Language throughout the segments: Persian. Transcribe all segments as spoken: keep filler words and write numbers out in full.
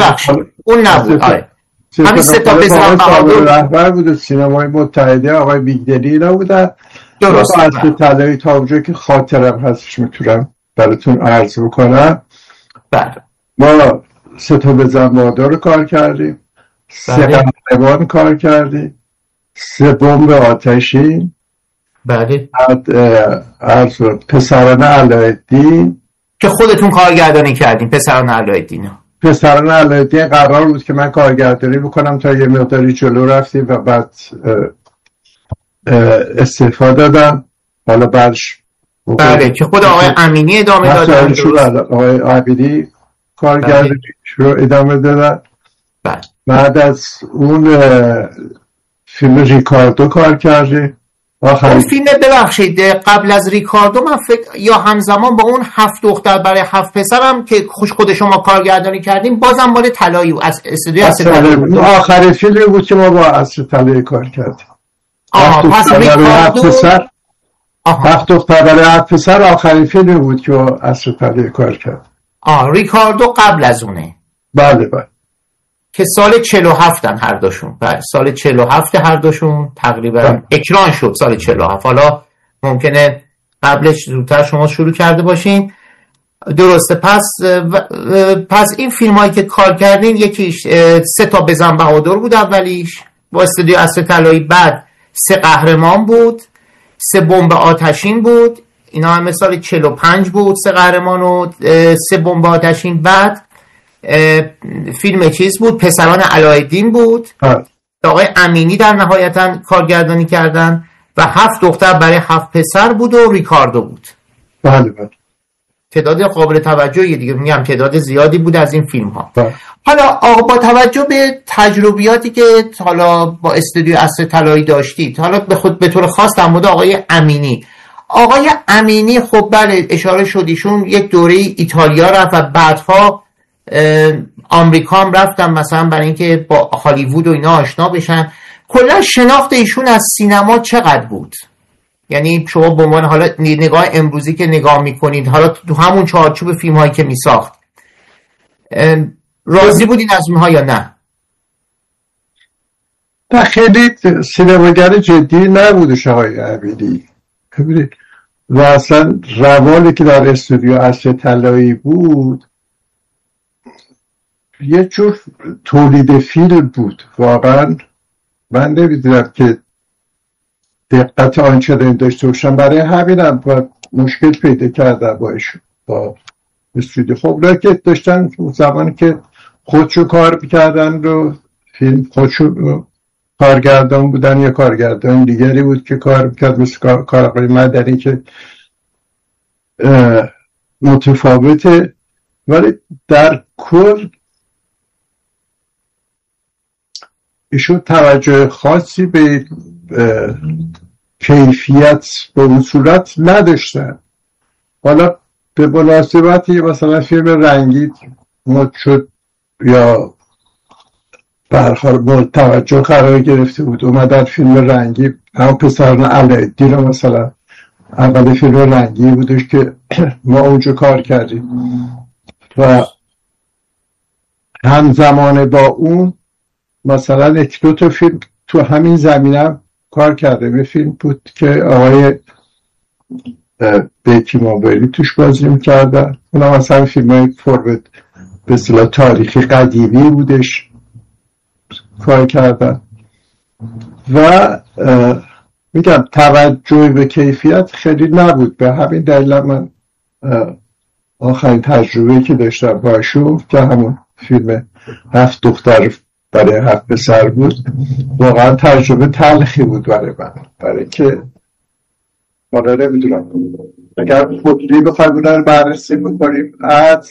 ببخشید اون نبود. آره همین سه تا بزن بهادر رهبر بود سینمای متحده آقای بیگدلی نبودن. درست. اصل طلایی تا اونجا که خاطرم هستش میتونم براتون عرض بکنم. بله ما سه تا بزن بهادر رو کار کردیم، سه قهرمان کار کردیم، سه بمب آتشین، بله بعد عرض پسران علایالدین که خودتون کارگردانی کردین. پسران علایالدین پسران علایالدین قرار بود که من کارگردانی بکنم تا یه مقداری جلو رفتیم و بعد استعفا دادم. حالا بعدش بله که خود آقای امینی ادامه دادن. آقای امینی کارگردانی رو ادامه دادن. بله بعد از اون فیلم ریکاردو کار کردیم. اون فیلم ببخشید قبل از ریکاردو من فکر یا همزمان با اون هفت دختر برای هفت پسرم که خوش خود شما کارگردانی کردیم بازم مال طلایی از استودیو اصل طلایی. آخرین فیلمی بود که ما با اصل طلایی کار کردیم. آها پس ریکاردو هفت دختر برای هفت پسر آخرین فیلمی بود که با اصل طلایی کار کردیم. آه ریکاردو قبل از اونه. بله بله که سال چهل و هفتن هر دوشون. بله سال چهل و هفت هر دوشون تقریبا بله. اکران شد سال چهل و هفت. حالا ممکنه قبلش زودتر شما شروع کرده باشین. درسته. پس پس این فیلم هایی که کار کردین یکیش سه تا بزن بهادر بود اولیش با استودیو اصل طلایی، بعد سه قهرمان بود، سه بمب آتشین بود، اینا هم سال چهل و پنج بود سه قهرمان و سه بمب آتشین. بعد فیلم چیز بود پسران علایالدین بود که آقای امینی در نهایتا کارگردانی کردن و هفت دختر برای هفت پسر بود و ریکاردو بود. بله بله تعداد قابل توجهی دیگه، میگم تعداد زیادی بود از این فیلم ها. بله. حالا آقا با توجه به تجربیاتی که حالا با استودیو اصل طلایی داشتید، حالا به خود به طور خاص در مورد آقای امینی آقای امینی خب بله اشاره شدیشون یک دوره ایتالیا رفت و بعدها آمریکا هم رفتن مثلا برای اینکه با هالیوود و اینا آشنا بشن. کلا شناخت ایشون از سینما چقدر بود؟ یعنی شما به عنوان حالا نگاه امروزی که نگاه میکنید حالا تو همون چارچوب فیلم هایی که میساخت راضی بودین از اونها یا نه؟ نه خیلی سینماگر جدی نبودش آقای امینی. ببینید و اصلا روانی که در استودیو اصل طلایی بود یه جور تولید فیلم بود. واقعا من نمیدونم که دقت آنچنانی داشته باشم، برای همینم با مشکل پیدا کردم با ایشون با استودیو. خب اونا که داشتن زمانی که خودشو کار میکردن رو فیلم خودشو کارگردان بودن یا کارگردان دیگری بود که کار میکرد مثل کار آقای مدنی که متفاوته، ولی در کل ایشون توجه خاصی به کیفیت به اون صورت نداشتن. حالا به مناسبتی مثلا فیلم رنگی مد شد یا برخوار مورد توجه قرار گرفته بود، اومدن فیلم رنگی هم پسران علایالدین رو مثلا اول فیلم رنگی بودش که ما اونجا کار کردیم و همزمان با اون مثلا یک دو تا فیلم تو همین زمینه کار کرده. به فیلم بود که آقای بیکی مابری توش بازی میکردن، اونا مثلا فیلم های فرمت به اصطلاح تاریخی قدیمی بودش کار کردن و میگم توجه به کیفیت خیلی نبود. به همین دلیل من آخرین تجربه که داشتم باشون که همون فیلم هفت دختر برای هفت پسر بود واقعا تجربه تلخی بود برای من، برای که حالا نمیدونم اگر خودلی بخوایم اون رو بررسی بکنیم از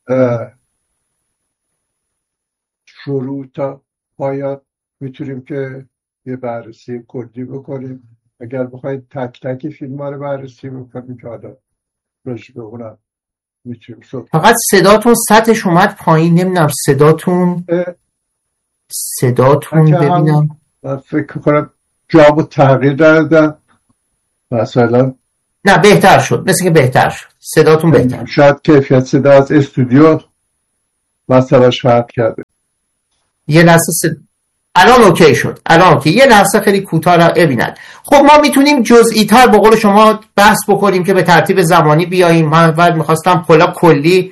شروع تا پایان میتونیم که یه بررسی کلی بکنیم. اگر بخواید تک تک فیلم ها رو بررسی بکنیم که حالا رشد به اونم میتونیم شد. فقط صداتون سطحش اومد پایین، نمیدونم صداتون صداتون ببینم. من فکر کنم جواب تغییر دادن مثلا. نه بهتر شد، مثل که بهتر شد صداتون بهتر. شاید کیفیت صدا از استودیو مسئلهش فرق کرده. یه لحظه س... الان اوکی شد، الان اوکی. یه لحظه خیلی کوتاه را ببینید. خب ما میتونیم جزئی تر به قول شما بحث بکنیم که به ترتیب زمانی بیاییم. من اول میخواستم کلا کلی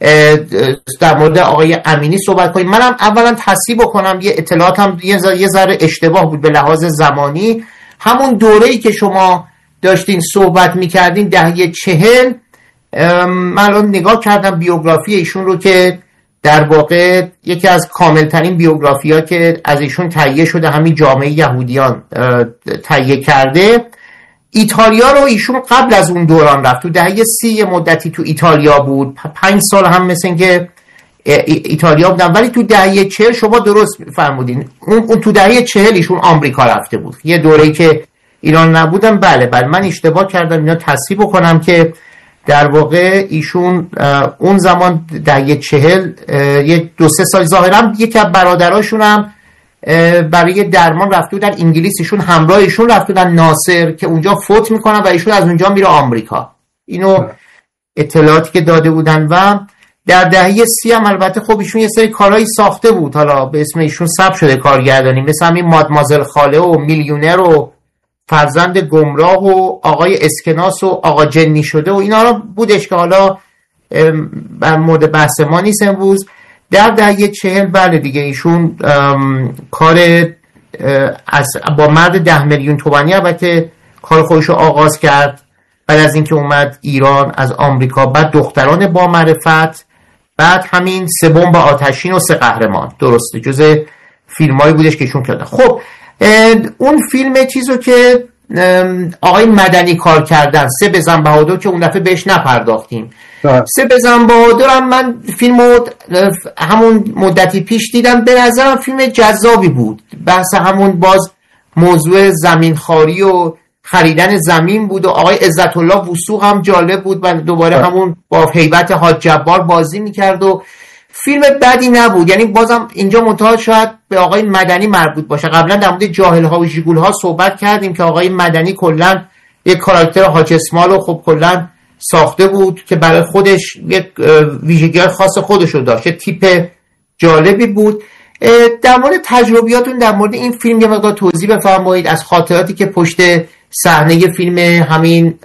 در مورد آقای امینی صحبت کنیم. منم اولا تصحیح بکنم یه اطلاعاتم یه ذره اشتباه بود به لحاظ زمانی. همون دوره‌ای که شما داشتین صحبت میکردین دهه چهل، من الان نگاه کردم بیوگرافی ایشون رو که در واقع یکی از کاملترین بیوگرافی ها که از ایشون تهیه شده همین جامعه یهودیان تهیه کرده. ایتالیا رو ایشون قبل از اون دوران رفت، تو دهه سی یه مدتی تو ایتالیا بود، پنج سال هم مثل این که ایتالیا بودن، ولی تو دهه چهل شما درست فرمودین اون, اون تو دهه چهل ایشون آمریکا رفته بود، یه دوره‌ای که ایران نبودن. بله بله من اشتباه کردم، اینا تصحیح بکنم که در واقع ایشون اون زمان دهه چهل یه دو سه سال ظاهرا یکی از برادراشون هم برای درمان رفته بودن انگلیس، ایشون همراه ایشون رفته بودن ناصر که اونجا فوت میکنن و ایشون از اونجا میره آمریکا. اینو اطلاعاتی که داده بودن. و در دهه سی هم البته خب ایشون یه سری کارهایی ساخته بود، حالا به اسم ایشون ثبت شده کارگردانی، مثل همین مادمازل خاله و میلیونر و فرزند گمراه و آقای اسکناس و آقا جنی شده و اینا رو بودش که حالا بر مورد بحث ما نیست امروز. در دهه چهل بله دیگه ایشون کار از با مرد ده میلیون تومانی البته کار خودش رو آغاز کرد. بعد از اینکه اومد ایران از آمریکا، بعد دختران با معرفت، بعد همین سه بمب آتشین و سه قهرمان، درسته جز فیلمایی بودش که ایشون کرده. خب اون فیلم چیزو که آقای مدنی کار کردن، سه بزن بهادر، که اون دفعه بهش نپرداختیم. سه بزن بهادر هم من فیلمو همون مدتی پیش دیدم، به نظرم فیلم جذابی بود. بحث همون باز موضوع زمینخواری و خریدن زمین بود و آقای عزت الله وثوق هم جالب بود و دوباره ده. همون با هیبت حاج جبار بازی میکرد و فیلم بدی نبود. یعنی بازم اینجا منتها شاید به آقای مدنی مربوط باشه. قبلا در مورد جاهل ها و ژیگول ها صحبت کردیم که آقای مدنی کلا یک کاراکتر حاج اسماعیل رو خب کلا ساخته بود که برای خودش یک ویژگی خاص خودش رو داشت، تیپ جالبی بود. در مورد تجربیاتون در مورد این فیلم یه مقدار توضیح بفرمایید، از خاطراتی که پشت صحنه فیلم همین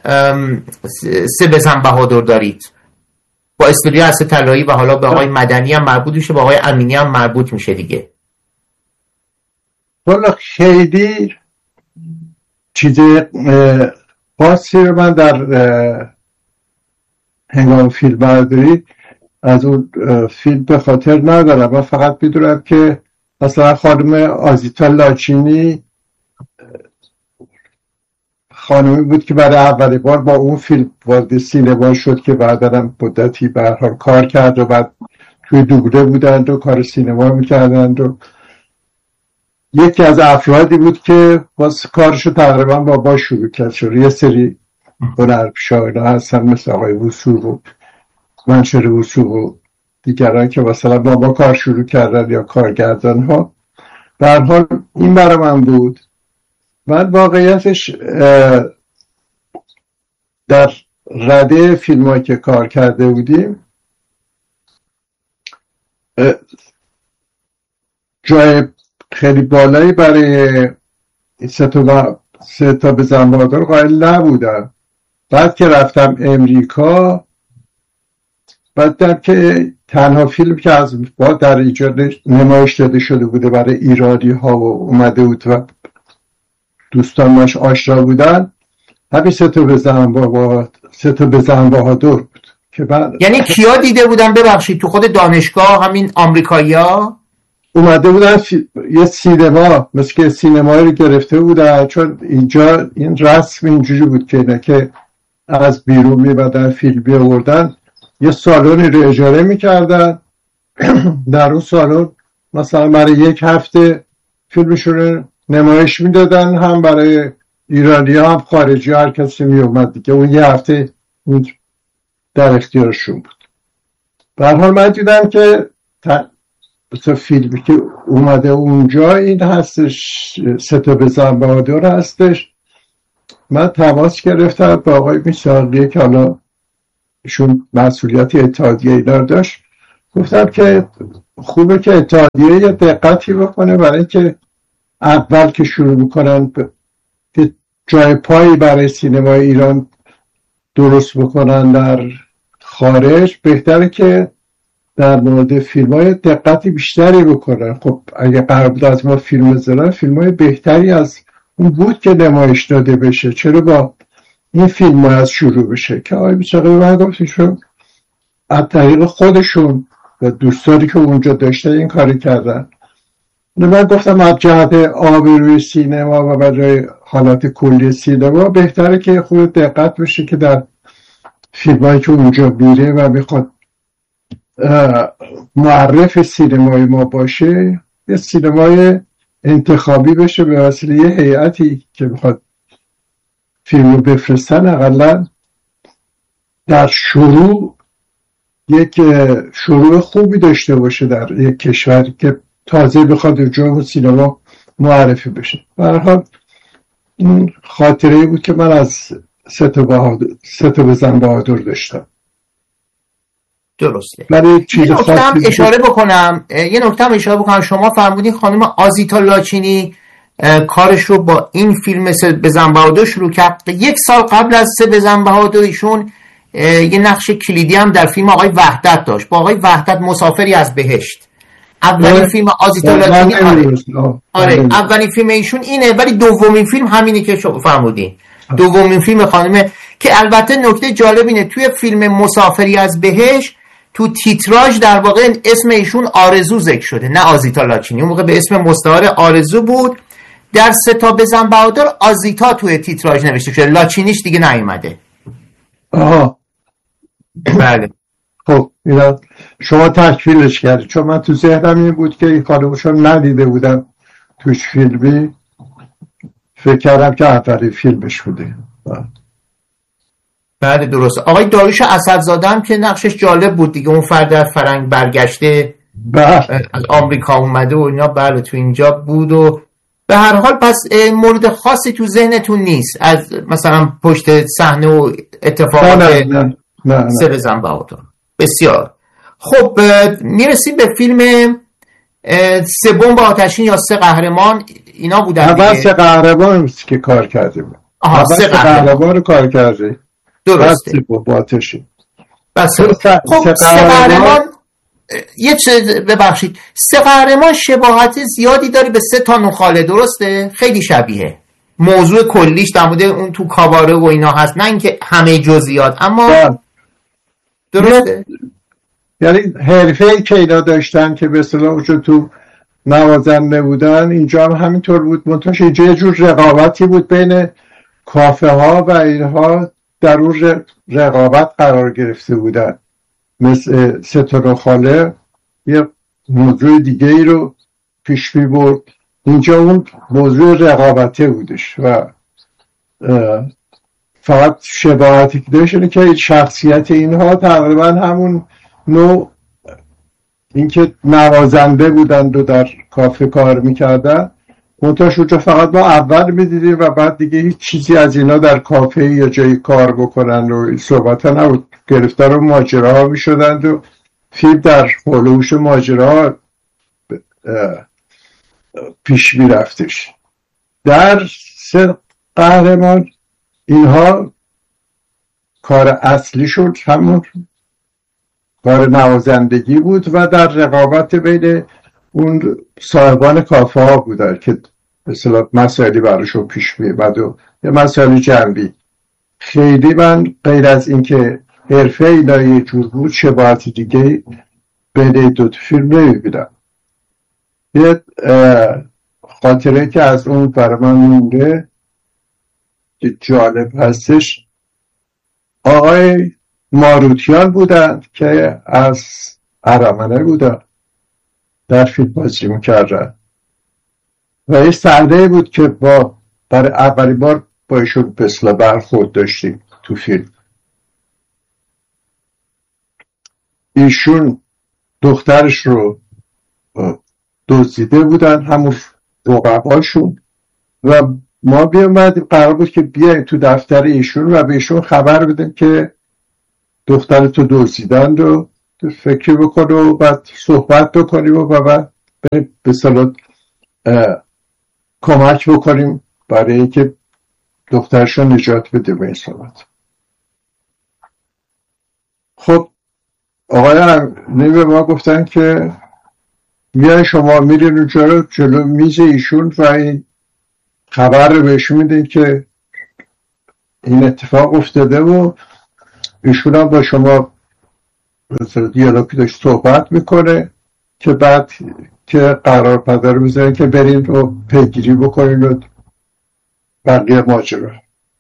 سه بزن بهادر دارید. با استودیو اسد طلایی و حالا به آقای مدنی هم مربوط میشه، به آقای امینی هم مربوط میشه دیگه. والا خیلی چیز خاصی رو من در هنگام فیلم برداری از اون فیلم به خاطر ندارم. من فقط میدونم که مثلا خانم آزیتا لاچینی خانمی بود که برای اولین بار با اون فیلم وارد سینما شد که بعدا هم مدتی به هر حال کار کرد و بعد توی دوبله بودند و کار سینما میکردند و یکی از افرادی بود که باز کارشو تقریبا با با شروع کرد. شد یه سری هنرپیشه‌ها هستن مثل آقای وثوق و منشور وثوق و دیگران که مثلا با ما کار شروع کردن یا کارگردان ها. به هر حال این برای من بود. من واقعیتش در رده فیلم هایی که کار کرده بودیم جای خیلی بالایی برای سه تا سه تا بزن بهادر قائل نبودم. بعد که رفتم امریکا، بعد در که تنها فیلم که از با در ایجاد نمایش داده شده بوده برای ایرانی ها و اومده بود و دوستان باش آشنا بودن، همین سه تا بزن بهادر سه تا بزن بهادر بود که بعد یعنی کیا دیده بودن ببخشید تو خود دانشگاه همین آمریکایی‌ها اومده بودن فی... یه سینما مثل که سینمایی رو گرفته بودن، چون اینجا این رسم اینجوری بود که اینه که از بیرون میبادن فیلم بیاوردن، یه سالونی رو اجاره میکردن در اون سالن مثلا برای یک هفته فیلمشون رو نمایش میدادن، هم برای ایرانی ها هم خارجی ها، هر کسی می اومد دیگه اون یه هفته در اختیارشون بود. به هر حال من دیدم که تا فیلمی که اومده اونجا این هستش، سه تا بزن بهادر هستش. من تماس گرفتم با آقای میساقیه که حالا ایشون مسئولیت اتحادیه اینا داشت، گفتم که خوبه که اتحادیه یه دقتی بکنه برای اینکه اول که شروع میکنن که جای پایی برای سینمای ایران درست بکنن در خارج، بهتره که در مورد فیلم های دقتی بیشتری بکنن. خب اگه قرار بود از ما فیلم بذارن، فیلم های بهتری از اون بود که نمایش داده بشه، چرا با این فیلم ها از شروع بشه؟ که آقای بیچاره من گفتشون از طریق خودشون و دوستانی که اونجا داشته این کاری کردن. من گفتم از جهت آبروی سینما و برای حالت کلی سینما بهتره که خود دقت بشه که در فیلم هایی که اونجا بیره و میخواد معرف سینمای ما باشه، یه سینمای انتخابی بشه به وسیله یه هیئتی که میخواد فیلم رو بفرستن، اقلا در شروع یک شروع خوبی داشته باشه در یک کشوری که تازه بخواد اونجا سینما معرفی بشه. به هر حال این خاطره بود که من از سه تا بهادر سه تا بزن بهادر داشتم. درسته. برای چیز یه نکته هم اشاره بکنم یه نکته هم اشاره بکنم شما فرمودین خانم آزیتا لاچینی کارش رو با این فیلم سه بزن بهادر شروع کرد. یک سال قبل از سه بزن بهادر ایشون یه نقش کلیدی هم در فیلم آقای وحدت داشت، با آقای وحدت مسافری از بهشت. اولین فیلم آزیتا لاچینی آره. آره اولین فیلم ایشون اینه، ولی دومین فیلم همینی که شما فرمودین، دومین فیلم خانم. که البته نکته جالب اینه توی فیلم مسافری از بهشت تو تیتراژ در واقع اسم ایشون آرزو ذکر شده، نه آزیتا لاچینی. اون موقع به اسم مستعار آرزو بود. در سه تا بزن بهادر آزیتا توی تیتراژ نوشته شده، لاچینیش دیگه نیومده. آها بله. خب اینا شما تکمیلش کردید، چون من تو ذهنم این بود که این خانمشون ندیده بودم توش فیلمی، فکر کردم که اولی فیلمش بوده. بله درسته. آقای داریوش اسدزاده هم که نقشش جالب بود دیگه، اون فرد از فرنگ برگشته بله. از آمریکا اومده و اینا، بله تو اینجا بود. و به هر حال پس مورد خاصی تو ذهنتون نیست از مثلا پشت صحنه و اتفاقات نه نه نه نه نه. سه بزن بهادر؟ بسیار خب. میرسیم به فیلم سه بمب آتشین یا سه قهرمان. اینا بودن اول سه قهرمان که کار کردیم. آها سه قهرمان رو کار کردیم. درسته. سه بمب آتشین. بس خب سه قهرمان یه چیز ببخشید سه قهرمان شباهت زیادی داره به سه تا نخاله، درسته؟ خیلی شبیه. موضوع کلیش در مورد اون تو کاباره و اینا هست، نه اینکه همه جزئیات، اما ده. درسته؟ یعنی حرفه‌ای که اینا داشتن که به اصطلاح اونجا تو نوازنده بودن، اینجا هم همینطور بود. منتها اینجا یه جور رقابتی بود بین کافه ها و اینها، در اون رقابت قرار گرفته بودن. مثل سه تا نخاله یه موضوع دیگه ای رو پیش می برد، اینجا اون موضوع رقابته بودش و فقط شباهتی که داشت اینه که شخصیت اینها تقریبا همون نوع، اینکه نوازنده بودند و در کافه کار میکردن، منتها اونجا فقط ما اول میدیدیم و بعد دیگه هیچ چیزی از اینا در کافه یا جایی کار بکنن و این صحبت ها نبود. گرفتار و ماجره ها میشدند و فیلم در هلوش ماجره ها پیش میرفتش. در سه قهرمان اینها کار اصلیشون همون کار نوازندگی بود و در رقابت بین اون صاحبان کافه ها بودن که به اصطلاح مسائلی براشون پیش میاد و یه مسائل جنبی. خیلی من غیر از اینکه حرفه اینا یه جور بود، شباهت دیگه بین دو فیلم نمیبینم. یه خاطره که از اون برای من مونده که جالب هستش، آقای ماروتیان بودن که از ارامنه بودن، در فیلم بازی میکردن و یه صحنه بود که با برای اولین بار با ایشون به اصطلاح برخورد داشتیم تو فیلم. ایشون دخترش رو دزدیده بودن، همون رقباشون، و ما بیامدیم قرار بود که بیایم تو دفتر ایشون و به ایشون خبر بدیم که دخترتو دزدیدن و فکری بکنه و بعد صحبت بکنیم و بعد بریم به صلاح کمک بکنیم برای اینکه دخترشون نجات بده به این صورت. خب آقای امینی به ما گفتن که میای شما میرین اونجا رو جلو میز ایشون و این خبر رو بهشون میدین که این اتفاق افتاده و ایشون هم با شما دیالوگی داشت صحبت میکنه که بعد که قرار پدر رو میذارن که برین رو پیگیری بکنین و بقیه ماجرا.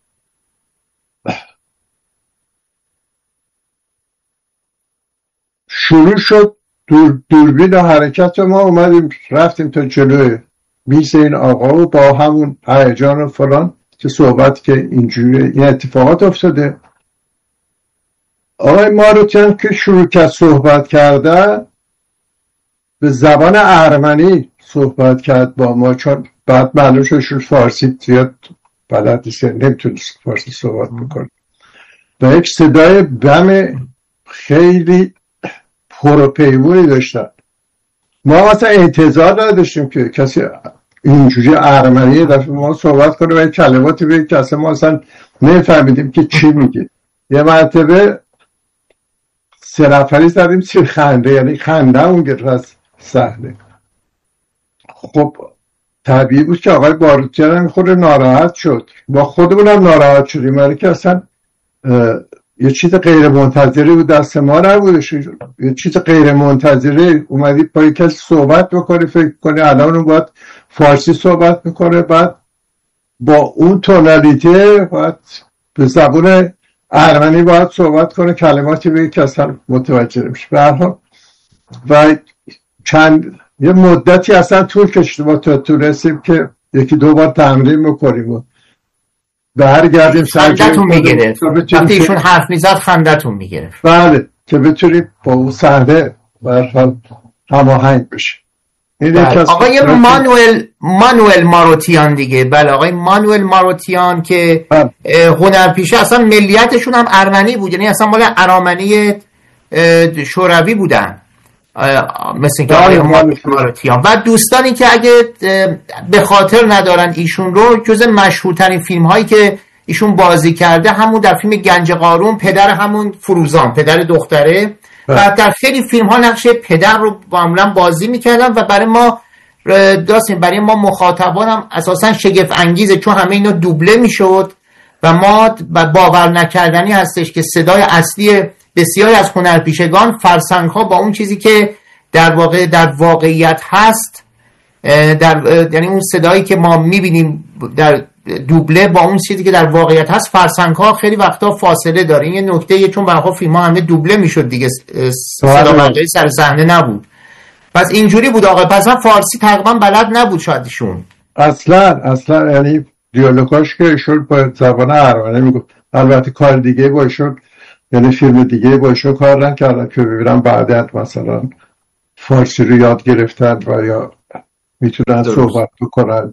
شروع شد دور دوربین و حرکت و ما اومدیم رفتیم تا جلوی میز این آقا و با همون هیجان و فلان که صحبت که اینجوری این اتفاقات افتاده. آقای ماروتیان که شروع کرد صحبت کرده به زبان ارمنی صحبت کرد با ما، چون بعد معلوم شد شد فارسی زیاد بلد نیست، نمیتونست فارسی صحبت بکنه و یک صدای بم خیلی پروپیمونی داشتن. ما مثلا انتظار نداشتیم که کسی اینجوری ارمنی دفعه ما صحبت کنه و کلماتی بگه که اصلا ما اصلا نفهمیدیم که چی میگه. یه مرتبه سه نفری زدیم سیر خنده، یعنی خنده اون گرفت از صحنه. خب طبیعی بود که آقای باروتیان هم خود ناراحت شد، با خودمونم ناراحت شدیم، ولی که اصلا یه چیز غیر منتظری بود، دست ما نبودش، یه چیز غیر منتظری اومدی پای کسی صحبت بکنی، فکر کنی الان اون باید فارسی صحبت میکنه، بعد با اون تونالیته باید به زبون ارمنی باید صحبت کنه، کلماتی بگه که اصلا متوجه نمیشه. به هر حال و چند یه مدتی اصلا طول کشید ما تا تونستیم که یکی دو بار تمرین بکنیم و برگردیم خندتون میگرفت وقتی ایشون حرف میزد، خندتون میگرفت. بله که بتونیم با اون صحنه به هر حال هماهنگ بشیم. آقای مانوئل مانوئل ماروتیان دیگه. بله آقای مانوئل ماروتیان که هنرپیشه، اصلا ملیتشون هم ارمنی بود، یعنی اصلا مال ارامنی شوروی بودن، مثل اینکه آقای ماروتیان و دوستانی که اگه به خاطر ندارن ایشون رو، جز مشهورترین فیلم هایی که ایشون بازی کرده همون در فیلم گنج قارون پدر همون فروزان، پدر دختره، و در خیلی فیلم ها نقش پدر رو معمولا بازی میکردن و برای ما داستین برای ما مخاطبان هم اساسا شگفت انگیزه، چون همه اینا دوبله میشد و ما باور نکردنی هستش که صدای اصلی بسیاری از هنرپیشگان فرسنگ ها با اون چیزی که در واقع در واقعیت هست، در یعنی اون صدایی که ما میبینیم در دوبله با اون چیزی که در واقعیت هست، فرسنگ ها خیلی وقتا فاصله داره. این یه نکته، چون برای فیلم ها همه دوبله میشد دیگه، صدا واقعی سر صحنه نبود. پس اینجوری بود آقا. پس من فارسی تقریبا بلد نبود شایدشون اصلا اصلا یعنی دیالوگاش که ایشون با زبان ارمنی میگفت. البته کار دیگه با ایشون، یعنی فیلم دیگه با ایشون کار نکردن که ببینم بعداً مثلا فارسی رو یاد گرفتن و یا میتونن صحبت بکنن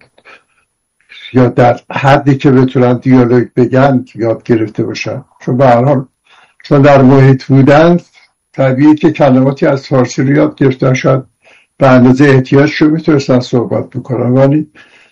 یا در حدی که بتونن دیالوگ بگن یاد گرفته باشن، چون به هر حال چون در محیط بودن طبیعی که کلماتی از فارسی رو یاد گرفتن، شاید به اندازه احتیاجشون میتونستن صحبت بکنن، ولی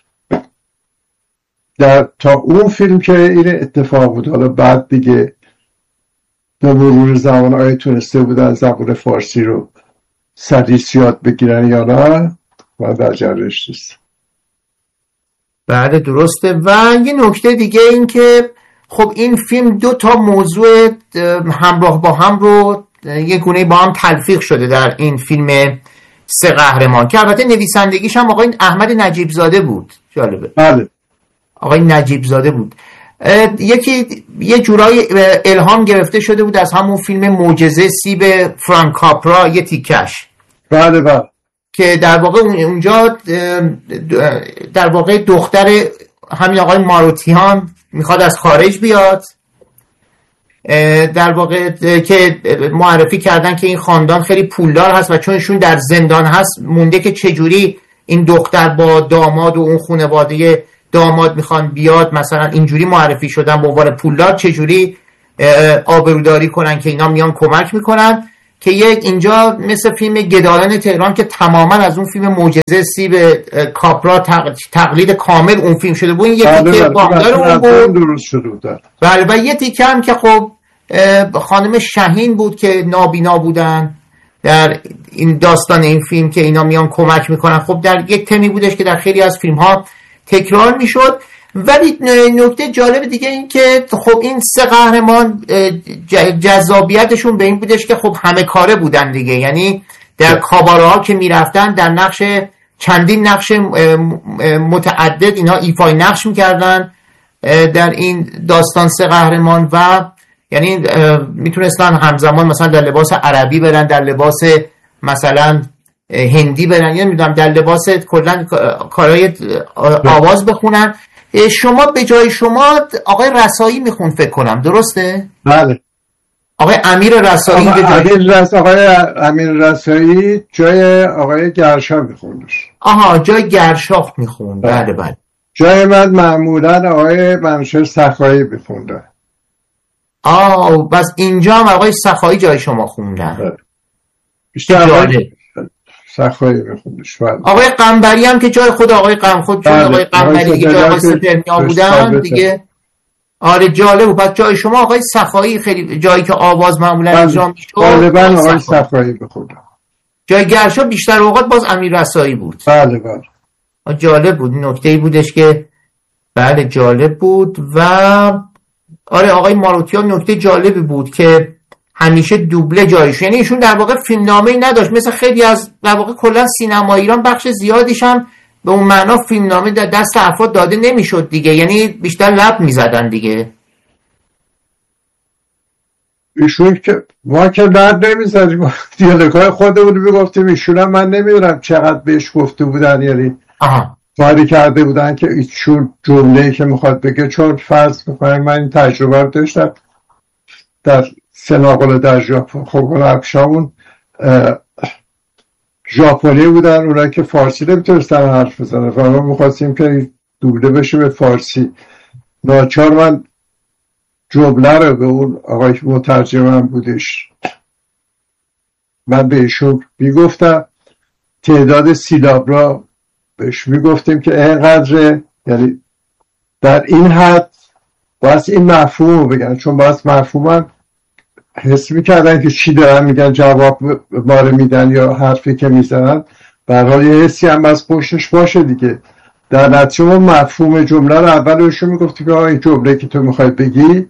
در تا اون فیلم که این اتفاق بود، حالا بعد دیگه به مرور زمان آیا تونسته بودن زبان فارسی رو سریع یاد بگیرن یا نه و در جرش نیست. بله درسته. و یه نکته دیگه این که خب این فیلم دو تا موضوع همراه با هم رو یه گونه با هم تلفیق شده در این فیلم سه قهرمان، که البته نویسندگیش هم آقای احمد نجیب زاده بود. جالبه. بله آقای نجیب زاده بود. یکی یه جورایی الهام گرفته شده بود از همون فیلم معجزه سیب فرانک کاپرا، یه تیکش. بله بله. که در واقع اونجا در واقع دختر همین آقای ماروتیان میخواد از خارج بیاد، در واقع که معرفی کردن که این خاندان خیلی پولدار هست و چون ایشون در زندان هست مونده که چجوری این دختر با داماد و اون خانواده داماد میخوان بیاد، مثلا اینجوری معرفی شدن به عنوان پولدار، چجوری آبروداری کنن که اینا میان کمک میکنن، که یک اینجا مثل فیلم گدایان تهران که تماما از اون فیلم معجزه سیب کاپرا تقلید کامل اون فیلم شده بود، این یه تیکه باندار اون بود درست شده بود. بله، و یه تیکه هم که خب خانم شاهین بود که نابینا بودن در این داستان این فیلم که اینا میان کمک میکنن. خب در یک تمی بودش که در خیلی از فیلم ها تکرار میشد. ولی نکته جالب دیگه این که خب این سه قهرمان جذابیتشون به این بودش که خب همه کاره بودن دیگه، یعنی در کاباره ها که میرفتن در نقش چندین نقش متعدد اینا ایفای نقش میکردن در این داستان سه قهرمان، و یعنی میتونستن همزمان مثلا در لباس عربی برن، در لباس مثلا هندی برن، یا میدونم در لباس کلا کارهای آواز بخونن. شما به جای شما آقای رسایی میخون فکر کنم، درسته؟ بله. آقای امیر رسایی آقای, به جای... امیر رس... آقای امیر رسایی جای آقای گرشا میخوندش. آها، جای گرشاخت میخوند. بله بله. جای من معمولا آقای منوچهر سخایی میخونده. آه، بس اینجا هم آقای سخایی جای شما خوندن. بله. بیشتر آقای سخایی میخوندش. بله. آقای قنبری هم که جای خود آقای قم خود جای آقای قنبری دیگه جای آقای سپرنیا بودن دیگه. آره جالب بود. پس جای شما آقای سخایی خیلی جایی که آواز معمولا اجرا میشد غالبا آقای سخایی بخوندن. جای گرشا بیشتر اوقات باز امیر رسایی بود. بله بله. جالب بود. نکته‌ای بودش که بله جالب بود. و آره آقای ماروتیان نکته جالبی بود که همیشه دوبله جایش، یعنی ایشون در واقع فیلمنامه‌ای نداشت مثل خیلی از در واقع کلا سینما ایران بخش زیادیش هم به اون معنا فیلمنامه در دست افراد داده نمیشد دیگه، یعنی بیشتر لب میزدن دیگه. ایشون که ما که لب نمیزدیم، دیالوگای خودمون میگفتیم، ایشون هم من نمیدونم چقدر بهش گفته بودن، یعنی آها کاری کرده بودن که ایشون جمله‌ای که میخواد بگه، چون فرض میکنم من این تجربه رو داشتم در سناقل در ژاپن. خب اون افشامون ژاپنی بودن، اونایی که فارسی نمیتونستن حرف بزنن و ما میخواستیم که دوبله بشه به فارسی. ناچار من جمله رو به اون آقای مترجمم بودش، من به ایشون میگفتم تعداد سیلاب را بهش میگفتیم که اینقدر، یعنی در این حد باید این مفهوم رو بگن، چون باید مفهوم حس میکردن که چی دارن میگن، جواب ما رو میدن یا حرفی که میزنن، برای یه حسی هم از پشتش باشه دیگه. در نتیجه ما مفهوم جمله رو اولشون میگفتی که این جمله که تو میخوای بگی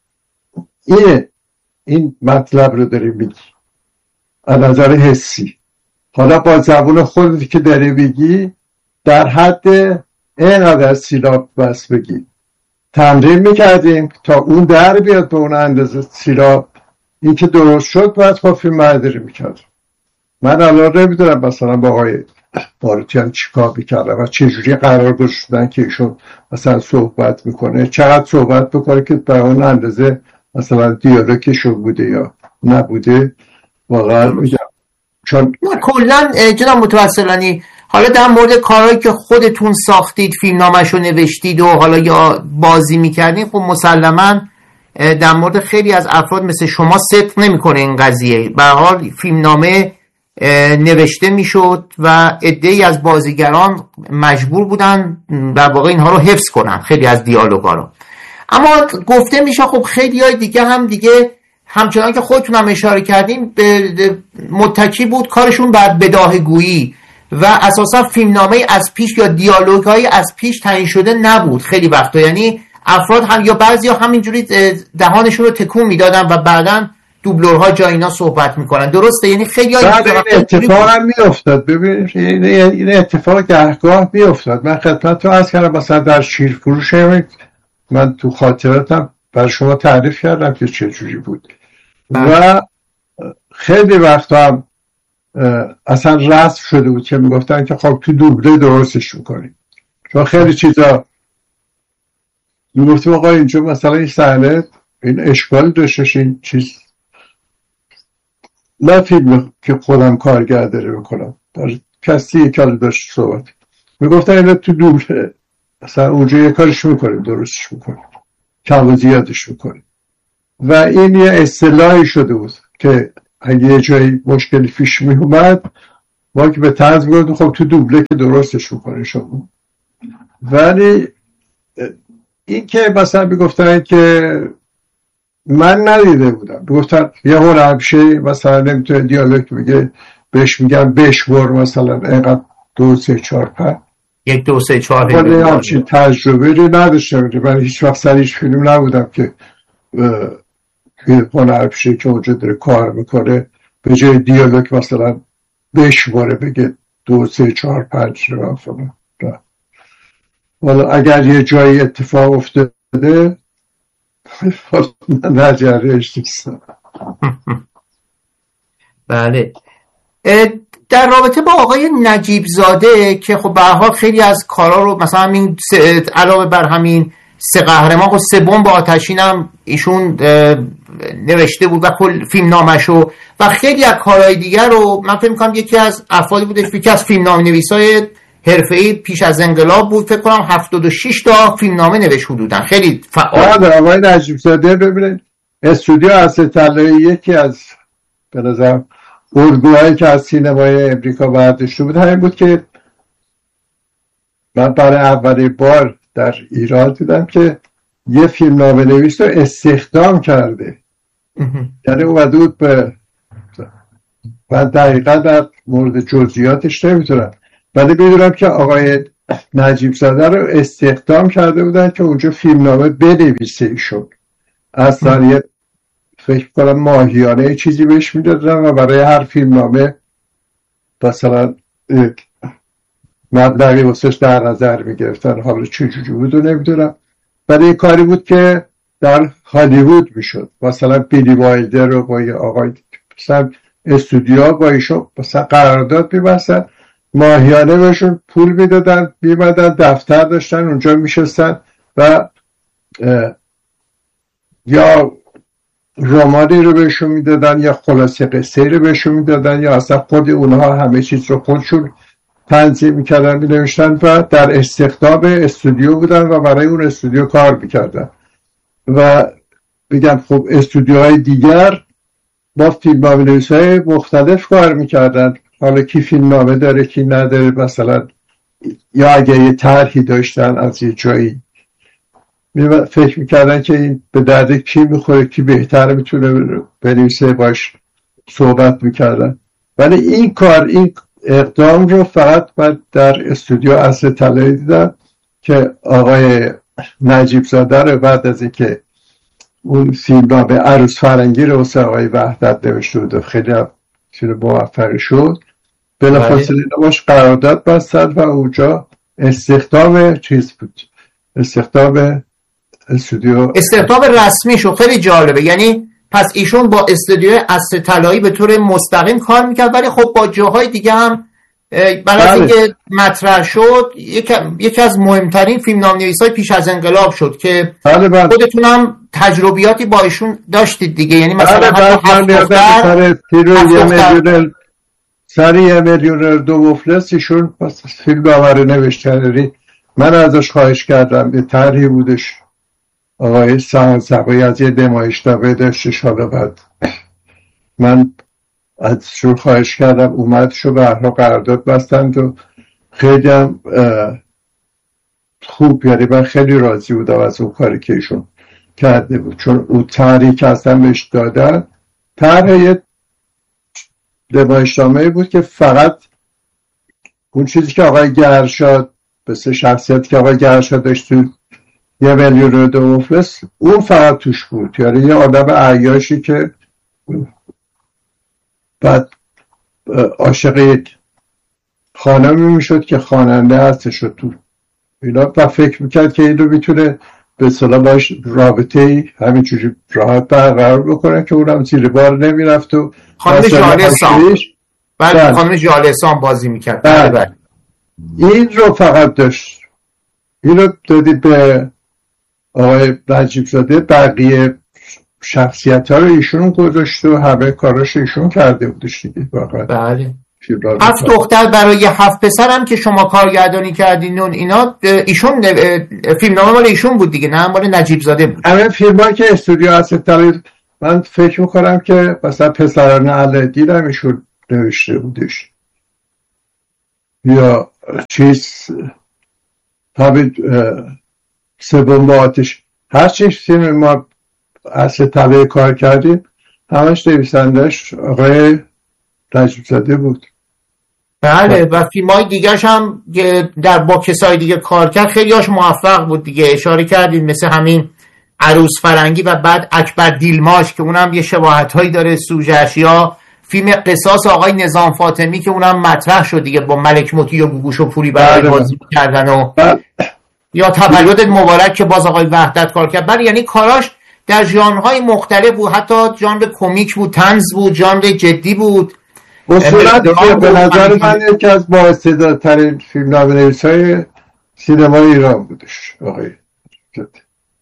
اینه، این مطلب رو داری میگی از نظر حسی. حالا با زبون خودت که داری بگی در حد اینقدر سیلاب بس بگی. تمرین میکردیم تا اون در بیاد به اون اندازه سیلاب. این که درست شد باید با فیلم برداری میکرد. من الان نمیدونم مثلا با آقای ماروتیان چی کار میکردم و چجوری قرار گذاشتن که ایشون مثلا صحبت میکنه، چقدر صحبت بکنه که به اون اندازه مثلا دیالوگشون بوده یا نبوده. واقعا میگم چون کلا جناب متوسلانی حالا در مورد کارهایی که خودتون ساختید، فیلمنامه‌شو نوشتید و حالا یا بازی میکردید، خب مسلماً در مورد خیلی از افراد مثل شما صدق نمیکنه این قضیه. به هر حال فیلمنامه نوشته میشد و عده‌ای از بازیگران مجبور بودن در واقع اینها رو حفظ کنن، خیلی از دیالوگا رو. اما گفته میشه خب خیلی های دیگه هم دیگه همچنان که خودتون هم اشاره کردیم به متکی بود کارشون بر بداهه‌گویی و اساسا فیلمنامه از پیش یا دیالوگ‌های از پیش تعیین شده نبود خیلی وقتا. یعنی افراد هم یا بعضیا همینجوری دهانشون رو تکون میدادن و بعداً دوبلورها جای اینا صحبت میکنن، درسته؟ یعنی خیلی بعد این اتفاق هم میافتاد. ببین این اتفاق گهگاه میافتاد. من خدمتتون عرض کردم مثلا در شیرفروش من تو خاطراتم برای شما تعریف کردم که چه جوری بود و خیلی وقتا هم اصلا رسم شده بود که میگفتن که خب تو دوبله درستش میکنیم، چون خیلی چیزا میگفتیم آقا اینجا مثلا این صحنه این اشکال داشتش، این چیز نه فیلم که خودم کارگردانی بکنم، کسی یک کار داشت صحبت میگفتن اینا تو دوبله مثلا اونجا یه کارش میکنیم درستش میکنیم، کم و زیادش میکنیم. و این یه اصطلاحی شده بود که اگه یه جایی مشکلی پیش می اومد ما که به طنز میگفتیم خب تو دوبله که درستش میکنه شما. ولی این که مثلا میگفتن که من ندیده بودم، میگفتن یه هنرپیشه مثلا نمیتونه دیالوگ بگه بهش میگن بشور مثلا اینقدر دو سه چهار پنج یک دو سه چهار ولی همچین تجربه رو نداشته بوده. من هیچ وقت سر هیچ فیلم نبودم که هنرپیشه که اونجا داره کار میکنه به جای دیالوگ مثلا بشوره بگه دو سه چهار پنج رو فلان. والا اگر یه جایی اتفاق افتاده نجرهش نیستم. بله. در رابطه با آقای نجیب زاده که خب به هر حال خیلی از کارا رو مثلا همین علاوه بر همین سه قهرمان و سه بمب آتشین هم ایشون نوشته بود و کل فیلم نامشو و خیلی از کارهای دیگر رو من فکر می‌کنم یکی از افرادی بودش یکی از فیلم نام نویسای حرفه‌ای پیش از انقلاب بود، فکر کنم هفتاد و شش تا فیلمنامه نوشت حدوداً، خیلی فعال. آره آقای نجیب زاده ببینید استودیو اصل طلایی یکی از به نظر الگوهایی که از سینمای امریکا برداشته بود همین بود که من برای اولین بار در ایران دیدم که یه فیلمنامه نویس رو استخدام کرده. یعنی اومده بود به من دقیقا در مورد جزئیاتش نمیتونم ولی بدونم که آقای نجیب زاده رو استخدام کرده بودن که اونجا فیلمنامه بنویسه ایشون از طریق فکر کنم ماهیانه چیزی بهش میدادن و برای هر فیلمنامه مثلا مبلغی واسش در نظر میگرفتن. حالا چجوری بود و نمیدونم ولی این کاری بود که در هالیوود میشد. مثلا بیلی وایلدر رو با یه آقای مثلا استودیو با ایشون مثلا قرارداد می‌بستن ماهیانه بهشون پول میدادن میمدن دفتر داشتن اونجا میشستن و یا رمانی رو بهشون میدادن یا خلاصه قصه رو بهشون میدادن یا اصلا خود اونها همه چیز رو خودشون تنظیم میکردن مینوشتن و در استخدام استودیو بودن و برای اون استودیو کار میکردن. و بگم خب استودیوهای دیگر با فیلمنامه نویسای مختلف کار میکردن، حالا کی فیلمنامه داره کی نداره مثلا، یا اگه یه طرحی داشتن از یه جایی فکر میکردن که این به درد کی میخوره کی بهتر میتونه بنویسه باش صحبت میکردن. ولی این کار این اقدام رو فقط من در استودیو اصل طلایی دیدم که آقای نجیب زاده رو بعد از اینکه اون فیلمنامه عروس فرنگی رو واسه آقای وحدت نوشته بود و خیلی فیلم موفقی شد بلافاصله باش قرارداد بستن و اونجا استخدام چیز بود استخدام استودیو استخدام رسمی شد. خیلی جالبه. یعنی پس ایشون با استودیو اصل طلایی به طور مستقیم کار میکرد ولی خب با جاهای دیگه هم برای اینکه مطرح شد یکی از مهمترین فیلمنامه‌نویسای پیش از انقلاب شد که خودتون هم تجربیاتی با ایشون داشتید دیگه. یعنی مثلا حتی هفت دختر سر یه میلیونر دو مفلس ایشون فیلم آوره نوشتن. من ازش خواهش کردم یه طرحی بودش آقای سانسقایی از یه نمایشنامه داشتش، حالا بعد من از شو خواهش کردم اومد شو به هر قرارداد بستند و خیلی هم خوب، یعنی من خیلی راضی بودم از اون کاری که ایشون کرده بود چون اون طرحی که اصلا بهش دادن طرح یه نمایشنامه بود که فقط اون چیزی که آقای گرشاد بسه شخصیت که آقای گرشاد داشت تو یه میلیون دو مفلس اون فقط توش بود، یعنی یه آدم عیاشی که بعد عاشق یک خانمی میشد که خواننده هستش تو اینا و فکر میکرد که این رو میتونه به اصطلاح باش رابطه ای همینجوری راحت برقرار بکنه که اونم زیر بار نمیرفت و خانم جالسان بعد خانم جالسان بازی میکرد. بله بله این رو فقط داشت. این رو دادید به آقای نجیب زاده، بقیه شخصیت ها رو ایشون گذاشت و همه کاراش ایشون کرده بودش دیگه. بله هفت دختر برای هفت پسر هم که شما کارگردانی کردین اون اینا ایشون فیلمنامه مال ایشون بود دیگه، نه مال نجیب زاده بود؟ همه فیلم ها که استودیو اصل طلایی من فکر میکنم که مثلا پسران علدین هم ایشون نوشته بودش یا چیز تابید سوم با آتش، هر چیز فیلم ما اصل طبعه کار کردیم همش نویسندش آقای نجیب زاده بود. بله و فیلم های دیگرش هم در با کسای دیگه کار کرد، خیلی هاش موفق بود دیگه. اشاره کردیم مثل همین عروس فرنگی و بعد اکبر دیلماش که اونم یه شباهت هایی داره سوژه‌اش، یا فیلم قصاص آقای نظام فاطمی که اونم مطرح شد دیگه با ملک موتی و گوگوش و پوری برای بازی کردن و بله. یا تولد مبارک که باز آقای وحدت کار کرد. بله یعنی کاراش در ژانرهای مختلف بود، حتی ژانر کمیک بود، طنز بود، ژانر جدی بود. اصولا به نظر من یکی از بااستعدادترین فیلمنامه‌نویسای سینمای ایران بودش آقای جدی.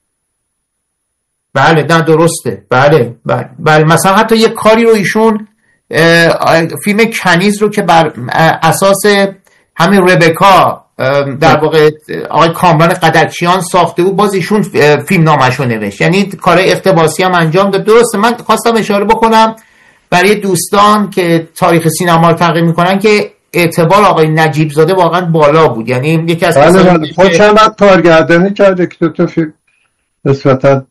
بله نه درسته. بله بله بله مثلا حتی یه کاری رو ایشون فیلم کنیز رو که بر اساس همین ربکا در واقع آقای کامران قدرچیان ساخته بود، باز ایشون فیلم نامش رو نوشت، یعنی کار اقتباسی هم انجام داد. درسته من خواستم اشاره بکنم برای دوستان که تاریخ سینما رو تحقیق میکنن که اعتبار آقای نجیب زاده واقعا بالا بود، یعنی یکی از کسانی که چند وقت کارگردانی کرده که تو فیلم نسبتا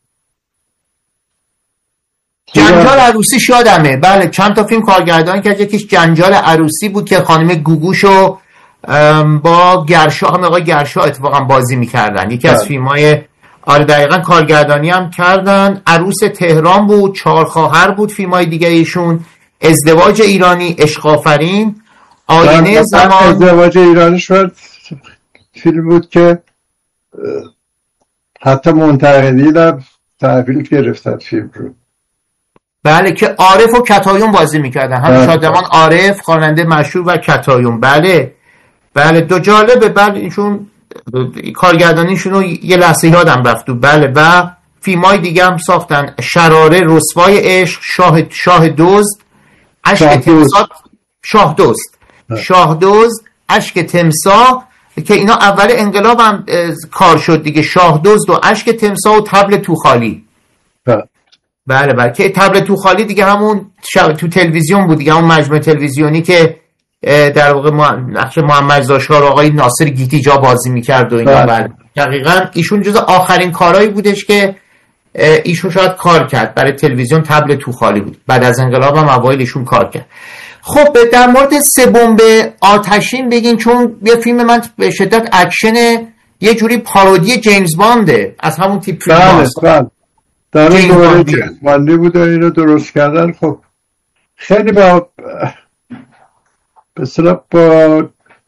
جنجال عروسی شادمه. بله چند تا فیلم کارگردانی کرد، یکیش جنجال عروسی بود که خانم گوگوشو با گرشا هم آقای گرشا اتفاقا بازی میکردن، یکی از فیلم‌های آره دقیقاً کارگردانی هم کردن. عروس تهران بود، چهار خواهر بود فیلم‌های دیگه ایشون، ازدواج ایرانی، عشق آفرین، آینه زمان. ازدواج ایرانی شد فیلم بود که حتی منتقدی در تحویل گرفتن فیلم رو. بله که عارف و کتایون بازی میکردن، هم شادمان عارف خواننده مشهور و کتایون. بله بله دو جالبه. بله ایشون کارگردانیشون رو یه لحظه یادم رفت. بله و فیلمای دیگه هم ساختن، شراره، رسوای عشق، شاه شاه دزد، اشک تمساح، شاه دزد شاه دزد، اشک تمساح که اینا اول انقلاب هم کار شد دیگه، شاه دزد و اشک تمساح و طبل تو خالی. بله بله که طبل تو خالی دیگه همون تو تلویزیون بود دیگه، همون مجموعه تلویزیونی که در واقع نقش محمد زاشار آقای ناصر گیتیجا بازی میکرد و اینا. بله دقیقاً ایشون جز آخرین کارهایی بودش که ایشون شاید کار کرد برای تلویزیون، طبل تو خالی بود. بعد از انقلاب هم اوایل ایشون کار کرد. خب در مورد سه بمب آتشین بگین، چون یه فیلم من به شدت اکشن، یه جوری پارودی جیمز بانده از همون تیپ فیلم هاست. بله در اون دوره جیمز باندی بود و اینو درست کردن. خب خیلی با بسیار با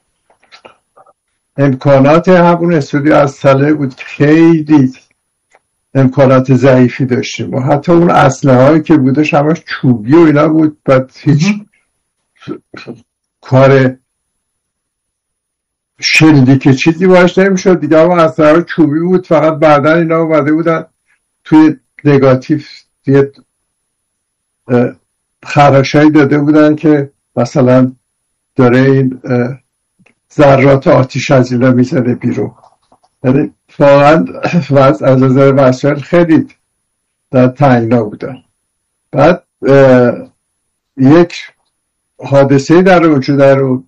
امکانات همون استودیو از ساله بود، خیلی امکانات ضعیفی داشتیم و حتی اون اسلحه هایی که بودش همش چوبی و اینا بود، بعد هیچ کار شلیدی که چیزی باش نمیشد دیگه. اما اسلحه ها چوبی بود، فقط بعدا اینا اومده بودن توی نگاتیو یه خراشایی داده بودن که مثلا داره این ذرات آتیش از اینا میزنه بیرون. یعنی واقعا از نظر وسایل خیلی در تنگنا بودن. بعد یک حادثه در وجود در اون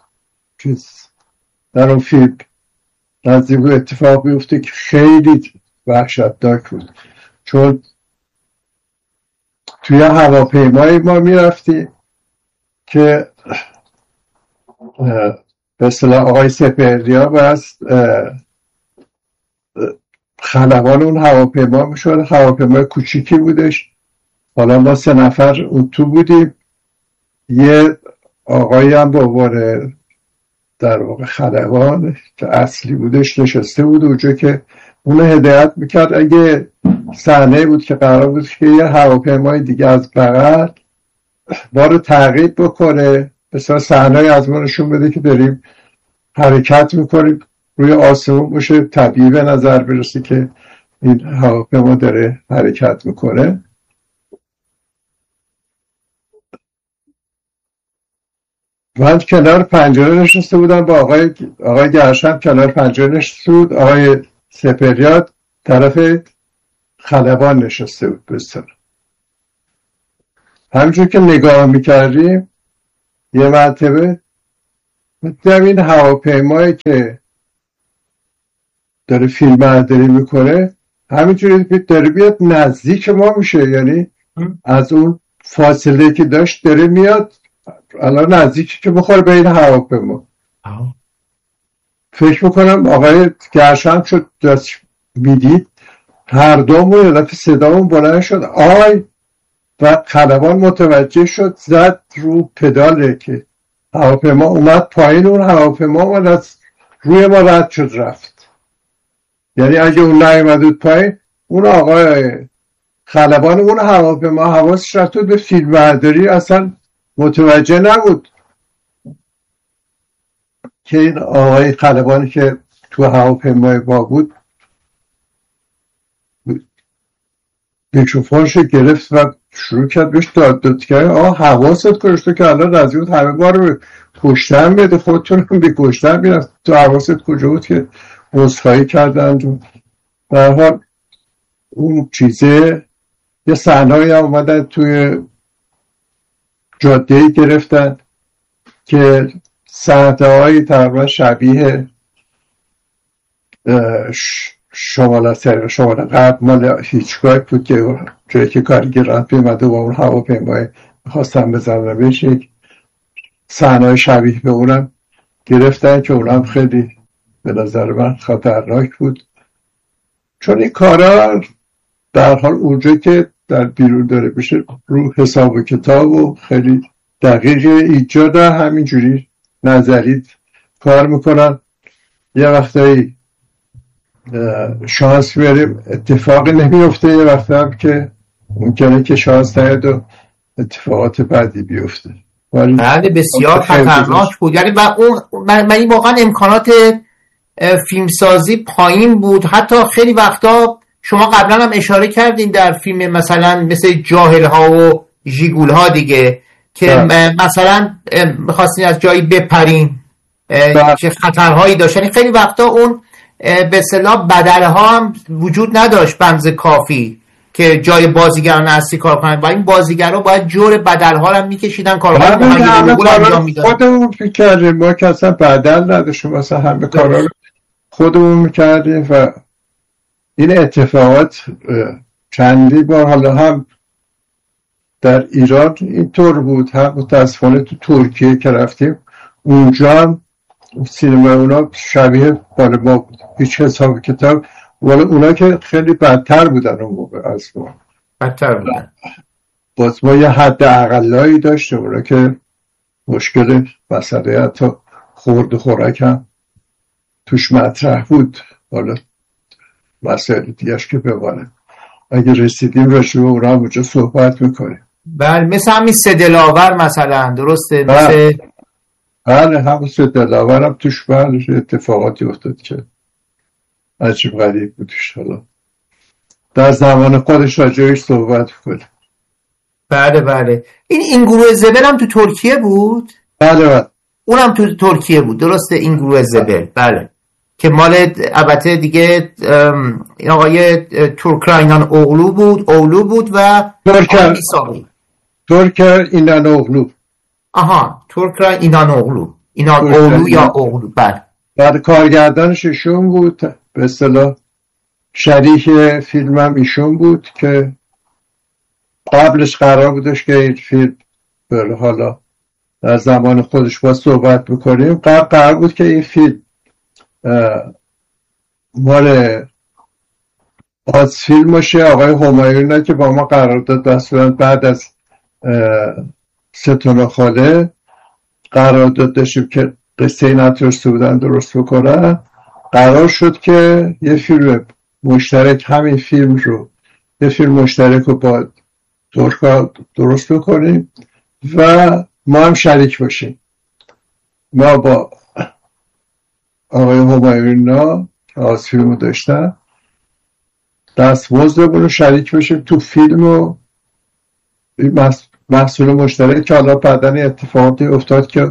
در اون فیلم نزدیک اتفاق بیفته که خیلی وحشتناک بود، چون توی هواپیمایی ما میرفتیم که به اصطلاح آقای سپهریا باید خلبان اون هواپیما میشد. هواپیمای کوچیکی بودش، حالا ما سه نفر اون تو بودیم، یه آقایی هم به عنوان در واقع خلبان که اصلی بودش نشسته بود اونجا که اون هدایت میکرد. اگه صحنه بود که قرار بود که یه هواپیمای دیگه از بغل ما رو تعقیب بکنه، مثلا صحنه‌ای از ما نشون بده که داریم حرکت میکنیم روی آسمون باشه، طبیعی به نظر برسه که این هواپیما داره حرکت میکنه. من کنار پنجره نشسته بودم با آقای آقای گرشم کنار پنجره نشسته بود، آقای سپریاد طرف خلبان نشسته بود. بسیار همینجور که نگاه میکردیم یه مرتبه در این هواپیمایی که داره فیلم برداری میکنه همینجوری داره بیاد نزدیک ما میشه، یعنی از اون فاصله که داشت داره میاد الان نزدیکی که بخوره به این هواپیما. فکر میکنم آقای گرشم شد دست میدید هر دومون یه دفعه صدامون بلند شد آی، و خلبان متوجه شد زد رو پداله که هواپیما اومد پایین، اون هواپیما اومد از روی ما رد شد رفت. یعنی اگه اون نیامد بود پایین اون آقای خلبان اون هواپیما حواسش رفت به فیلم برداری، اصلا متوجه نبود که این آقای خلبانی که تو هواپیمای ما بود میکروفونشو گرفت و شروع کرد بهش داد داد کرد آه حواست کشت که الان رضی بود همه ما رو کشتن بده، خودتون رو به کشتن بیرد، تو حواست کجا بود که عذرخواهی کردند. و در حال اون چیزه یه صحنه‌ای هم اومدن توی جاده گرفتن که صحنه‌های تقریبا شبیه شمال سر شمال غرب مال هیچکاک بود که جایی که کارگر رفت بیمده و اون هواپیمای میخواستن بزنن بهش یک صحنه‌های شبیه به اونم گرفتن که اونم خیلی به نظر من خطرناک بود، چون این کارا در حال اونجا که در بیرون داره بشه رو حساب و کتاب و خیلی دقیق ایجاد همینجوری نظری کار میکنن. یه وقتایی شانس میاریم اتفاقی نمیفته، یه وقت هم که ممکنه که شانس نیاد و اتفاقات بعدی بیفته. بله بسیار خطرناک بود. یعنی و اون من این واقعا امکانات فیلمسازی پایین بود. حتی خیلی وقتا شما قبلا هم اشاره کردین در فیلم مثلا مثل جاهل ها و ژیگول ها دیگه که مثلا میخواستین از جایی بپرین چه خطرهایی داشت. یعنی خیلی وقتا اون به اصطلاح بدلها هم وجود نداشت بنز کافی که جای بازیگران اصلی کار کنن و این بازیگرها باید جور بدلها رو میکشیدن، کارها رو انجام میدادن. خودمون فکر کردیم ما که اصلا بدل نداشتیم، مثلا همه کارا رو خودمون میکردیم و این اتفاقات چندی بار حالا هم در ایران اینطور بود، هم متاسفانه تو ترکیه که رفتیم اونجا هم سینما اونا شبیه بالا ما بود، هیچ حساب کتاب، ولی اونا که خیلی بدتر بودن اون موقع از ما، بدتر بودن. باز ما یه حد اقلایی داشتیم، اونا که مشکل مسئله حتی خورد و خوراک هم توش مطرح بود. حالا مسئله دیگهش که بمانه اگه رسیدیم راجع به اونا اونجا صحبت میکنیم. بله مثل همین سه دلاور مثلا، درسته؟ مثل بله همون سه دلاور هم توش بله اتفاقاتی افتاد که عجیب غریب بودش. حالا در زمان خودش راجعش صحبت کنیم. بله بله این این گروه زبل هم تو ترکیه بود؟ بله بله اونم تو ترکیه بود، درسته؟ این گروه زبل بله که مال البته دیگه این آقای تورکراینان اوغلو بود اولو بود و ترکر ترکر اینان اوغلو. آها ترکراین اینان اوغلو اینان اوغلو یا اوغلو. بله بعد کارگردانش ایشون بود، به اصطلاح شریک فیلمم ایشون بود که قبلش قرار بودش که این فیلم بله حالا در زمان خودش با صحبت بکنیم قبل قرار بود که این فیلم مال از فیلم باشه. آقای همایون که با ما قرار داد دستورن بعد از ستون خاله قرار داد داشتیم که قصه نترسته بودن درست بکنن، قرار شد که یه فیلم مشترک همین فیلم رو یه فیلم مشترک رو با ترکا درست بکنیم و ما هم شریک باشیم. ما با آقای همایون که از فیلم رو داشتن دستمزدمون رو شریک باشیم تو فیلم و محصول مشترک که حالا بعدن اتفاقاتی افتاد که